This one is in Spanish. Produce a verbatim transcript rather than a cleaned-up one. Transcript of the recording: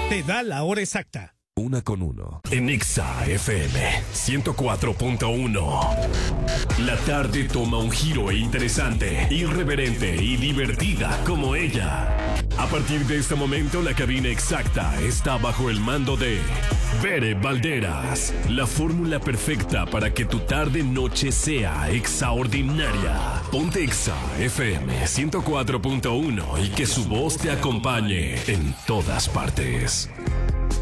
te da la hora exacta. Una con uno. En Exa F M ciento cuatro punto uno. La tarde toma un giro interesante, irreverente y divertida como ella. A partir de este momento, la cabina exacta está bajo el mando de Bere Valderas. La fórmula perfecta para que tu tarde-noche sea extraordinaria. Ponte Exa F M ciento cuatro punto uno y que su voz te acompañe en todas partes.